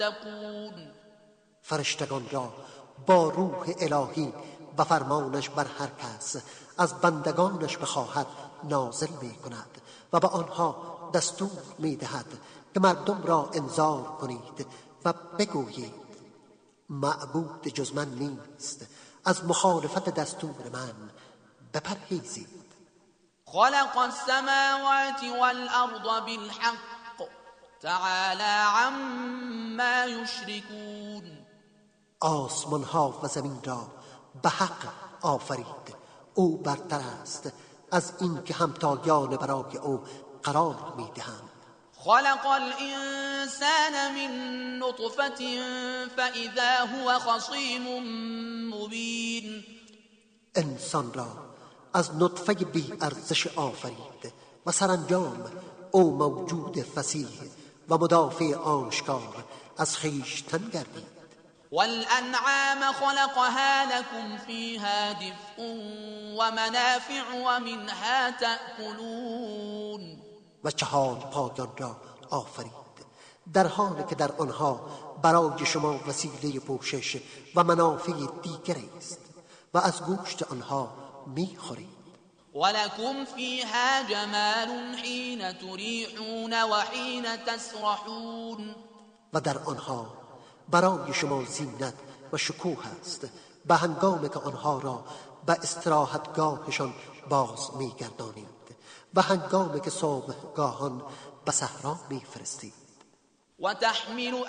تتقون. فرشتگان را با روح الهی و فرمانش بر هر کس از بندگانش بخواهد نازل می کند و به آنها دستور می دهد که مردم را انذار کنید و بگویید معبود جز من نیست، از مخالفت دستور من بپرهیزید. خلق السماوات والأرض بالحق تعالى عما يشركون. آسمان ها و زمین را به حق آفرید، او برتر است از این که همتایان برای او قرار می دهند. خلق الإنسان من نطفة فإذا هو خصيم مبين. انسان را از نطفه بی ارزش آفرید و سرانجام او موجود فصیح و مدافع آشکار از خویشتن گردید. والأنعام خلقها لكم فيها دفء ومنافع ومنها تأكلون. و چهار پایان را آفرید در حالی که در آنها برای شما وسیله پوشش و منافع دیگر است و از گوشت آنها می‌خورید. ولكم فيها جمال حين تريحون وحين تسرحون. و در آنها برای شما زینت و شکوه است به هنگامی که آنها را به استراحتگاهشان باز می‌گردانید و هنگامی که صبحگاهان به صحرا می‌فرستید. وتحمل